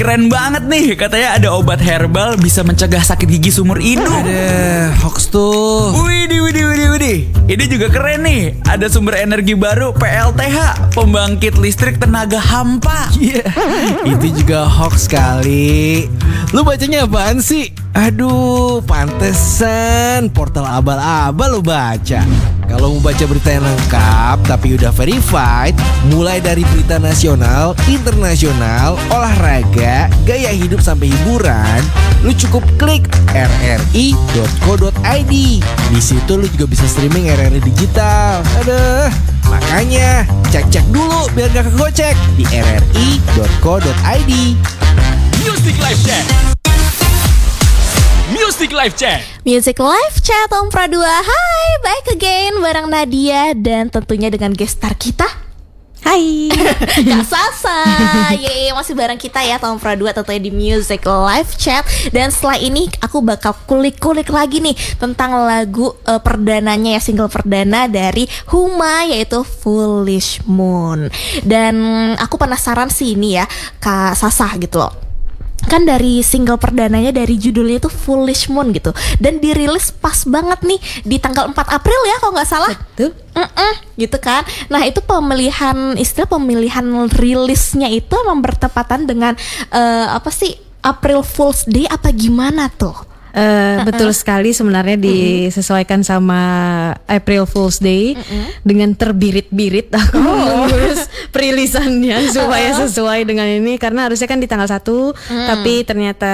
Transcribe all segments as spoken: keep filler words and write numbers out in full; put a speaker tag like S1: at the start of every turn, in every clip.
S1: Keren banget nih, katanya ada obat herbal bisa mencegah sakit gigi seumur hidup.
S2: Ada hoax tuh.
S1: Widih, widih, widih, widih. Ini juga keren nih. Ada sumber energi baru P L T H, pembangkit listrik tenaga hampa.
S2: Iya, itu juga hoax kali. Lu bacanya apaan sih? Aduh, pantesan portal abal-abal lu baca. Kalau mau baca berita yang lengkap tapi udah verified, mulai dari berita nasional, internasional, olahraga, gaya hidup sampai hiburan, lu cukup klik r r i dot co dot i d. Di situ lu juga bisa streaming R R I digital. Aduh, makanya cek-cek dulu biar gak kegocek di r r i dot co dot i d.
S3: Music Live Chat. Music Live Chat.
S4: Music Live Chat Om Pradua. Hai, back again bareng Nadia dan tentunya dengan guest star kita. Hai Kak Sasa. Yeay, masih bareng kita ya Tom Pradua tentunya di Music Live Chat. Dan setelah ini aku bakal kulik-kulik lagi nih tentang lagu uh, perdananya ya, single perdana dari Huma, yaitu Foolish Moon. Dan aku penasaran sih ini ya Kak Sasa gitu loh. Kan dari single perdananya, dari judulnya itu Foolish Moon gitu, dan dirilis pas banget nih di tanggal empat April ya kalau nggak salah.
S5: Betul.
S4: Mm-mm, gitu kan. Nah itu pemilihan, istilah pemilihan rilisnya itu emang bertepatan dengan uh, apa sih, April Fool's Day apa gimana tuh?
S5: Uh, uh-uh. Betul sekali, sebenarnya disesuaikan sama April Fool's Day. Uh-uh. Dengan terbirit-birit aku oh. mengurus perilisannya supaya uh-uh. sesuai dengan ini, karena harusnya kan di tanggal satu, uh-uh. tapi ternyata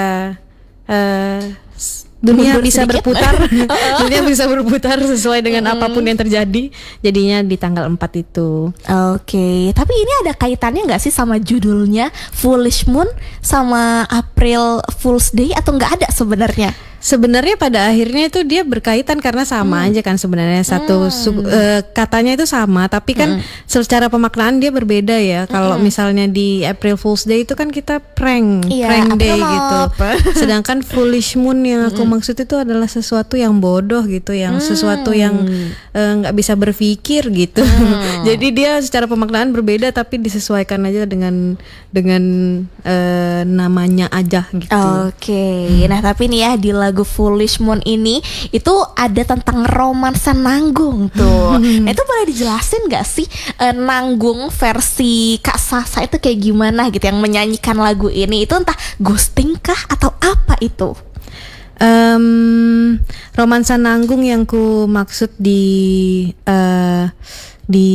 S5: uh, dunia bisa sedikit. berputar dunia bisa berputar sesuai dengan hmm. apapun yang terjadi, jadinya di tanggal empat itu.
S4: Oke, okay. Tapi ini ada kaitannya nggak sih sama judulnya Foolish Moon sama April Fool's Day, atau nggak ada sebenarnya?
S5: Sebenarnya pada akhirnya itu dia berkaitan karena sama hmm. aja kan sebenarnya, satu hmm. su- uh, katanya itu sama, tapi kan hmm. secara pemaknaan dia berbeda ya. Kalau hmm. misalnya di April Fool's Day itu kan kita prank,
S4: iya,
S5: prank day
S4: apa
S5: gitu. Sedangkan Foolish Moon yang aku hmm. maksud itu adalah sesuatu yang bodoh gitu, yang hmm. sesuatu yang nggak uh, bisa berpikir gitu. Hmm. Jadi dia secara pemaknaan berbeda, tapi disesuaikan aja dengan dengan uh, namanya aja gitu.
S4: Oke, okay. hmm. Nah tapi nih ya di lagu Foolish Moon ini itu ada tentang romansa nanggung tuh. Hmm. Nah itu boleh dijelasin gak sih uh, nanggung versi Kak Sasa itu kayak gimana gitu, yang menyanyikan lagu ini itu entah ghosting kah atau apa itu?
S5: Um, romansa nanggung yang ku maksud di uh, di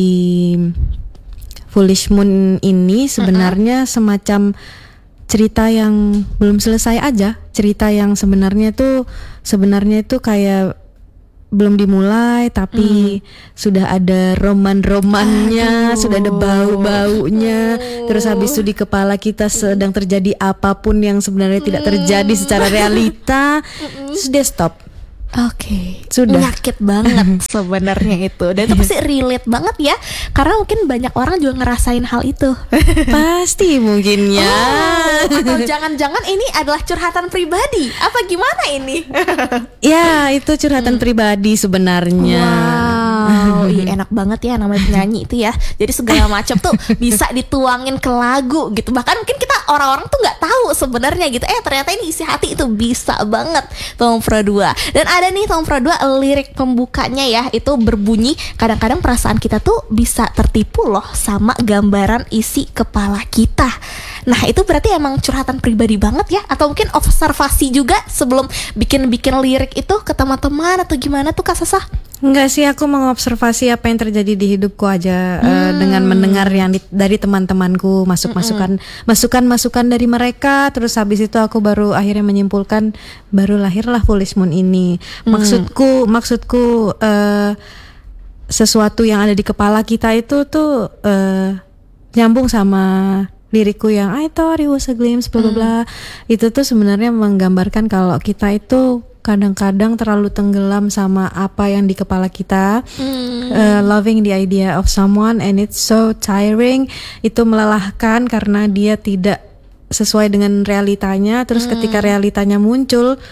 S5: Foolish Moon ini sebenarnya uh-uh. semacam cerita yang belum selesai aja, cerita yang sebenarnya tuh sebenarnya itu kayak belum dimulai, tapi mm. sudah ada roman-romannya, Aduh. sudah ada bau-baunya. Aduh. Terus habis itu di kepala kita sedang terjadi apapun yang sebenarnya mm. tidak terjadi secara realita, mm. terus dia stop.
S4: Oke, okay.
S5: Sudah
S4: nyakit banget sebenarnya itu, dan itu pasti relate banget ya, karena mungkin banyak orang juga ngerasain hal itu.
S5: Pasti mungkin ya.
S4: Oh, atau jangan-jangan ini adalah curhatan pribadi? Apa gimana ini?
S5: Ya, itu curhatan hmm. pribadi sebenarnya.
S4: Wow, iya enak banget ya namanya penyanyi itu ya. Jadi segala macam tuh bisa dituangin ke lagu gitu. Bahkan mungkin kita orang-orang tuh nggak tahu sebenarnya gitu. Eh ternyata ini isi hati itu bisa banget Tom Pradua. Dan ada nih Tom Pradua lirik pembukanya ya, itu berbunyi, kadang-kadang perasaan kita tuh bisa tertipu loh sama gambaran isi kepala kita. Nah itu berarti emang curhatan pribadi banget ya, atau mungkin observasi juga sebelum bikin-bikin lirik itu ke teman-teman atau gimana tuh Kak Sasa?
S5: Enggak sih, aku mengobservasi apa yang terjadi di hidupku aja, hmm. uh, dengan mendengar yang di, dari teman-temanku, masuk-masukan, hmm. masukan-masukan dari mereka. Terus habis itu aku baru akhirnya menyimpulkan, baru lahirlah Foolish Moon ini. Maksudku, hmm. maksudku uh, sesuatu yang ada di kepala kita itu tuh uh, nyambung sama lirikku yang I thought it was a glimpse bla bla bla. Itu tuh sebenarnya menggambarkan kalau kita itu kadang-kadang terlalu tenggelam sama apa yang di kepala kita, mm. uh, loving the idea of someone and it's so tiring. Itu melelahkan karena dia tidak sesuai dengan realitanya. Terus mm. ketika realitanya muncul,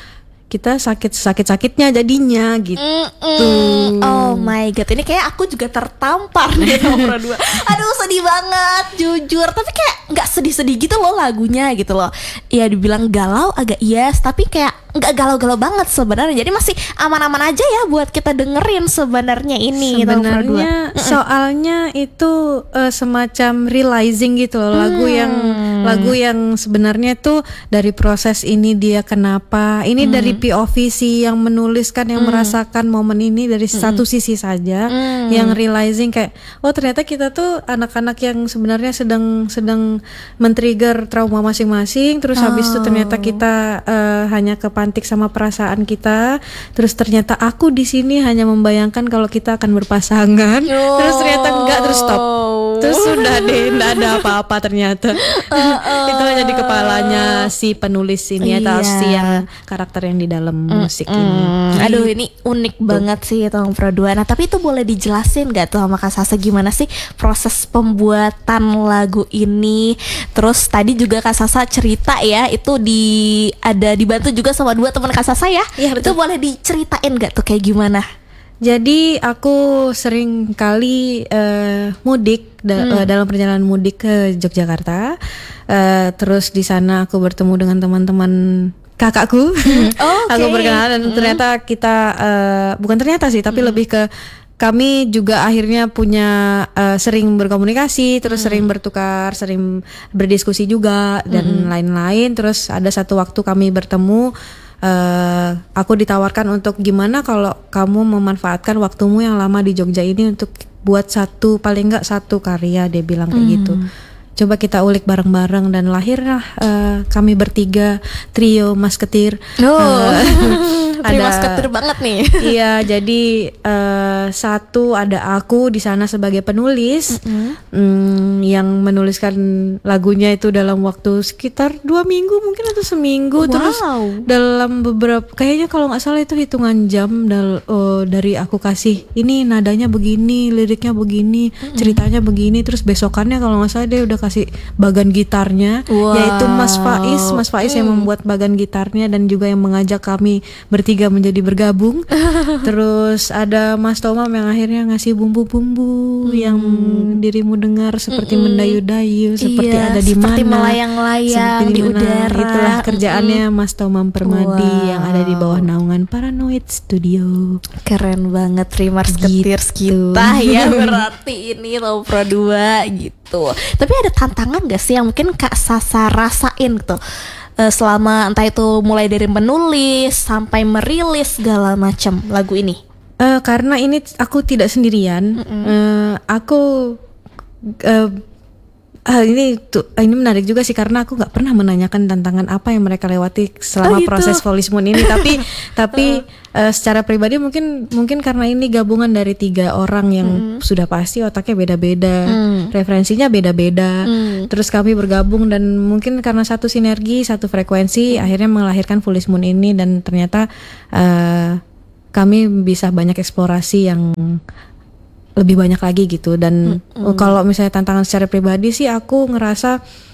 S5: kita sakit sakit sakitnya jadinya gitu.
S4: Mm-mm. Oh my god, ini kayak aku juga tertampar nih nomor dua. Aduh sedih banget jujur, tapi kayak nggak sedih-sedih gitu loh lagunya gitu loh. Ya dibilang galau agak yes, tapi kayak nggak galau-galau banget sebenarnya. Jadi masih aman-aman aja ya buat kita dengerin sebenarnya ini.
S5: Sebenarnya soalnya itu uh, semacam realizing gitu loh, lagu
S4: Hmm.
S5: yang lagu yang sebenarnya tuh dari proses ini dia kenapa. Ini
S4: Hmm.
S5: dari P O V si yang menuliskan yang merasakan momen ini dari satu sisi saja,
S4: Hmm.
S5: yang realizing kayak oh ternyata kita tuh anak-anak yang sebenarnya sedang sedang men-trigger trauma masing-masing, terus habis itu ternyata kita uh, hanya kepantik sama perasaan kita, terus ternyata aku di sini hanya membayangkan kalau kita akan berpasangan,
S4: Oh.
S5: terus ternyata enggak, terus stop, terus sudah deh enggak ada apa-apa ternyata. Itu hanya di kepalanya si penulis ini atau
S4: Iya.
S5: si yang karakter yang di dalam musik ini.
S4: Hmm, aduh ini unik banget sih Tahun Pro dua. Nah tapi itu boleh dijelasin gak tuh sama Kak Sasa gimana sih proses pembuatan lagu ini? Terus tadi juga Kak Sasa cerita ya itu di ada dibantu juga sama dua teman Kak Sasa ya?
S5: Iya,
S4: Itu
S5: betul.
S4: boleh diceritain gak tuh kayak gimana?
S5: Jadi aku sering kali eh, mudik da- eh, dalam perjalanan mudik ke Yogyakarta. Eh, terus di sana aku bertemu dengan teman-teman kakakku.
S4: Oh,
S5: Aku
S4: oke.
S5: berkenalan dan ternyata kita eh, bukan ternyata sih, tapi lebih ke kami juga akhirnya punya eh, sering berkomunikasi, terus sering bertukar, sering berdiskusi juga dan lain-lain. Terus ada satu waktu kami bertemu. Uh, aku ditawarkan untuk gimana kalau kamu memanfaatkan waktumu yang lama di Jogja ini untuk buat satu paling enggak satu karya, dia bilang kayak gitu. Coba kita ulik bareng-bareng dan lahirlah uh, kami bertiga trio Masketir.
S4: Oh,
S5: Uh,
S4: terima
S5: ada-
S4: kasih banget nih.
S5: Iya, jadi uh, satu ada aku di sana sebagai penulis mm, yang menuliskan lagunya itu dalam waktu sekitar dua minggu mungkin atau seminggu. Terus
S4: Wow.
S5: dalam beberapa kayaknya kalau nggak salah itu hitungan jam dal, oh, dari aku kasih ini nadanya begini, liriknya begini, ceritanya begini. Terus besokannya kalau nggak salah dia udah kasih bagan gitarnya,
S4: Wow.
S5: yaitu Mas Faiz, Mas Faiz yang membuat bagan gitarnya dan juga yang mengajak kami bertiga menjadi bergabung. Terus ada Mas Tomam yang akhirnya ngasih bumbu-bumbu yang dirimu dengar seperti mendayu-dayu, seperti
S4: Iya,
S5: ada di mana,
S4: seperti melayang-layang
S5: seperti
S4: di
S5: mana.
S4: udara.
S5: Itulah kerjaannya Mas Tomam Permadi
S4: Wow.
S5: yang ada di bawah naungan Paranoid Studio.
S4: Keren banget Rimars
S5: Gitu.
S4: Ketirs kita ya berarti ini Tahun Pro dua gitu. Tapi ada tantangan gak sih yang mungkin Kak Sasa rasain gitu eh, selama entah itu mulai dari menulis sampai merilis segala macam lagu ini?
S5: Eh, karena ini aku tidak sendirian, eh, aku eh, ah, ini tuh ini menarik juga sih karena aku nggak pernah menanyakan tantangan apa yang mereka lewati selama
S4: Oh, gitu.
S5: proses Foolish Moon ini, tapi tapi eh, secara pribadi mungkin mungkin karena ini gabungan dari tiga orang yang sudah pasti otaknya beda-beda, referensinya beda-beda, terus kami bergabung dan mungkin karena satu sinergi, satu frekuensi akhirnya melahirkan Foolish Moon ini dan ternyata eh, kami bisa banyak eksplorasi yang lebih banyak lagi gitu dan uh, kalau misalnya tantangan secara pribadi sih aku ngerasa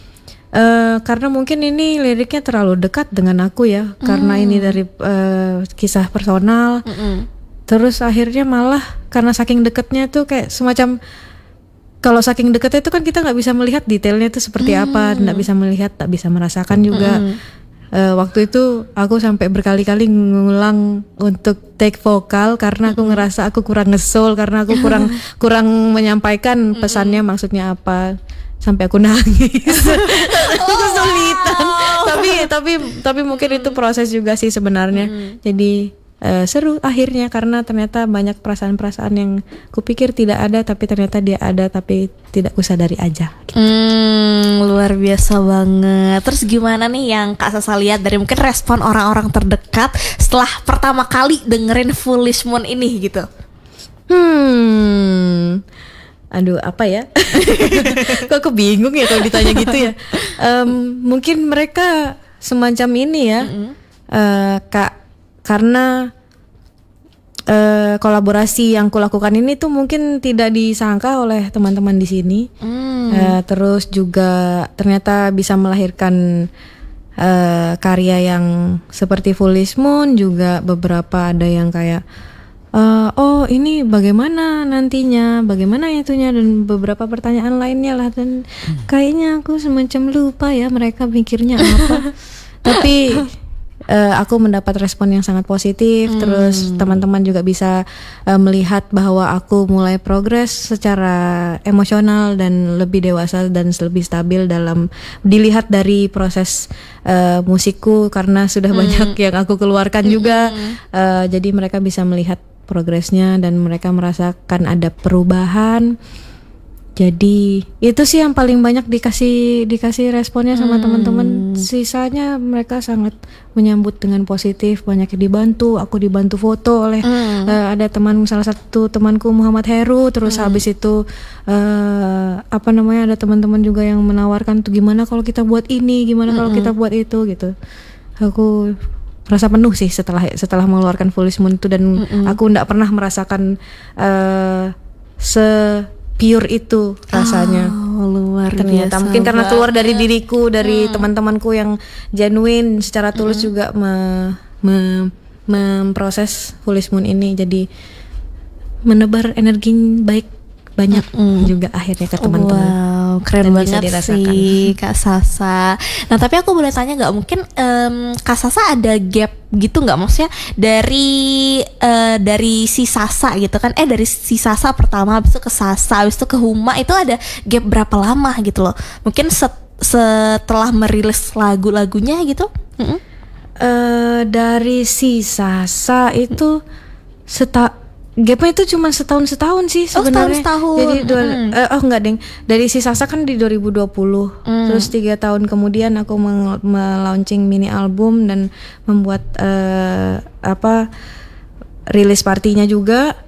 S5: uh, karena mungkin ini liriknya terlalu dekat dengan aku ya karena ini dari uh, kisah personal terus akhirnya malah karena saking dekatnya tuh kayak semacam kalau saking dekatnya itu kan kita nggak bisa melihat detailnya itu seperti apa, nggak bisa melihat, tak bisa merasakan juga. Uh, waktu itu aku sampai berkali-kali ngulang untuk take vokal karena aku ngerasa aku kurang ngesol, karena aku kurang kurang menyampaikan pesannya maksudnya apa, sampai aku nangis. Aku kesulitan. Tapi tapi tapi mungkin itu proses juga sih sebenarnya. Jadi uh, seru akhirnya karena ternyata banyak perasaan-perasaan yang kupikir tidak ada tapi ternyata dia ada tapi tidak kusadari aja.
S4: Hmm, luar biasa banget. Terus gimana nih yang Kak Sasa lihat dari mungkin respon orang-orang terdekat setelah pertama kali dengerin Foolish Moon ini gitu?
S5: Hmm, aduh apa ya? Kok aku bingung ya kalau ditanya gitu ya. Em, mungkin mereka semacam ini ya, Eh, kak, karena eh, kolaborasi yang kulakukan ini tuh mungkin tidak disangka oleh teman-teman di sini. Eh, terus juga ternyata bisa melahirkan eh, karya yang seperti Foolish Moon, juga beberapa ada yang kayak eh, oh ini bagaimana nantinya, bagaimana itunya, dan beberapa pertanyaan lainnya lah, dan kayaknya aku semacam lupa ya mereka mikirnya apa. Tapi uh, aku mendapat respon yang sangat positif. Hmm. Terus teman-teman juga bisa uh, melihat bahwa aku mulai progres secara emosional dan lebih dewasa dan lebih stabil dalam dilihat dari proses uh, musikku, karena sudah hmm. banyak yang aku keluarkan juga. Uh, jadi mereka bisa melihat progresnya dan mereka merasakan ada perubahan. Jadi itu sih yang paling banyak dikasih dikasih responnya sama hmm. teman-teman. Sisanya mereka sangat menyambut dengan positif, banyak yang dibantu. Aku dibantu foto oleh hmm. uh, ada teman, salah satu temanku Muhammad Heru. Terus hmm. habis itu uh, apa namanya, ada teman-teman juga yang menawarkan tuh gimana kalau kita buat ini, gimana hmm. kalau kita buat itu gitu. Aku merasa penuh sih setelah setelah mengeluarkan Foolish Moon itu, dan hmm. aku tidak pernah merasakan uh, se pure itu rasanya.
S4: Oh, luar
S5: ternyata
S4: biasa
S5: mungkin karena
S4: banget.
S5: keluar dari diriku, dari
S4: hmm.
S5: teman-temanku yang genuine secara tulus hmm. juga me, me, memproses Foolish Moon ini, jadi menebar energi baik banyak mm. juga akhirnya ke teman-teman.
S4: Wow, keren
S5: dan
S4: banget sih Kak Sasa. Nah tapi aku boleh tanya nggak, mungkin um, Kak Sasa ada gap gitu nggak, maksudnya dari uh, dari si Sasa gitu kan, eh dari si Sasa pertama habis itu ke Sasa, habis itu ke Huma, itu ada gap berapa lama gitu loh? Mungkin set, setelah merilis lagu-lagunya gitu? Mm-hmm.
S5: Uh, dari si Sasa itu seta gapnya itu cuma setahun-setahun sih sebenarnya.
S4: Oh, setahun-setahun.
S5: Jadi dua,
S4: mm.
S5: uh, oh enggak deng. Dari si Sasa kan di dua ribu dua puluh. Mm. Terus tiga tahun kemudian aku meng- melaunching mini album dan membuat uh, apa rilis partinya juga.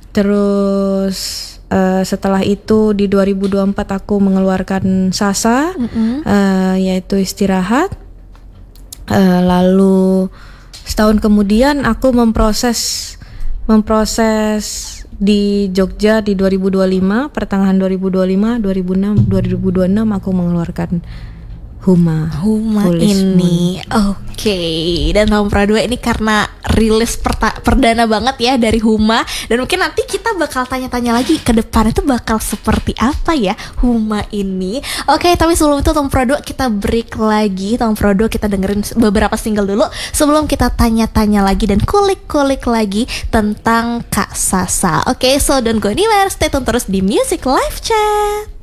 S5: Terus uh, setelah itu di dua ribu dua puluh empat aku mengeluarkan Sasa, mm-hmm. uh, yaitu Istirahat. Uh, lalu setahun kemudian aku memproses memproses di Jogja di dua ribu dua puluh lima, pertengahan dua ribu dua puluh lima, dua ribu enam, dua ribu dua puluh enam aku mengeluarkan Huma.
S4: Huma ini, oke. Okay. Dan tahun Pradua ini karena rilis perta- perdana banget ya dari Huma, dan mungkin nanti kita bakal tanya-tanya lagi ke depan itu bakal seperti apa ya Huma ini. Oke, okay, tapi sebelum itu tahun Pradua kita break lagi. Tahun Pradua kita dengerin beberapa single dulu sebelum kita tanya-tanya lagi dan kulik-kulik lagi tentang Kak Sasa. Oke, okay, so don't go anywhere, stay tune terus di Music Live Chat.